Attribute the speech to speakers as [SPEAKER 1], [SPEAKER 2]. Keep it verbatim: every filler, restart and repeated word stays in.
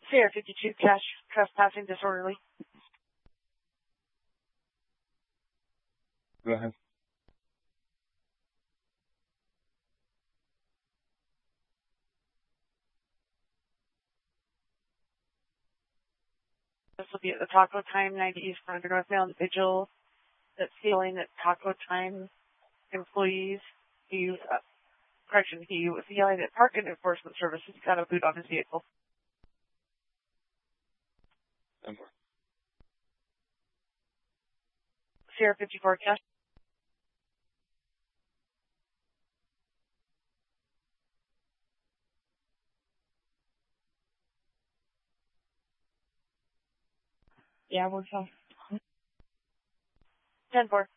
[SPEAKER 1] Sierra fifty-two, cash trespassing disorderly.
[SPEAKER 2] Go ahead.
[SPEAKER 1] This will be at the Taco Time, ninety East Front Northvale individual that's stealing at Taco Time employees. He, uh, correction, he was yelling at Park and Enforcement Services. He got a boot on his vehicle.
[SPEAKER 2] And more.
[SPEAKER 1] Sierra fifty-four, cash. Yeah, we're fine. ten four.